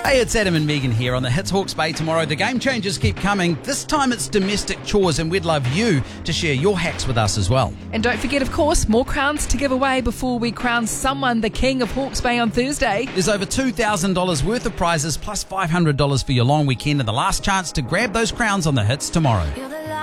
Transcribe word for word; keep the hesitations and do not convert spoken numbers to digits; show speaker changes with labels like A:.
A: Hey, it's Adam and Megan here on the Hits Hawke's Bay tomorrow. The game changers keep coming. This time it's domestic chores, and we'd love you to share your hacks with us as well.
B: And don't forget, of course, more crowns to give away before we crown someone the king of Hawke's Bay on Thursday.
A: There's over two thousand dollars worth of prizes plus five hundred dollars for your long weekend, and the last chance to grab those crowns on the Hits tomorrow.